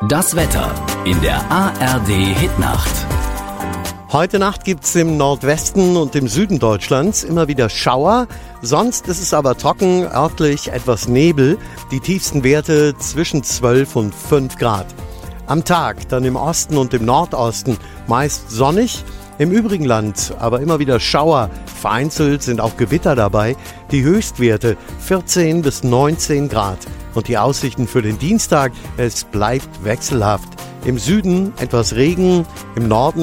Das Wetter in der ARD Hitnacht. Heute Nacht gibt's im Nordwesten und im Süden Deutschlands immer wieder Schauer. Sonst ist es aber trocken, örtlich etwas Nebel. Die tiefsten Werte zwischen 12 und 5 Grad. Am Tag dann im Osten und im Nordosten meist sonnig. Im übrigen Land aber immer wieder Schauer. Vereinzelt sind auch Gewitter dabei. Die Höchstwerte 14 bis 19 Grad. Und die Aussichten für den Dienstag, es bleibt wechselhaft. Im Süden etwas Regen, im Norden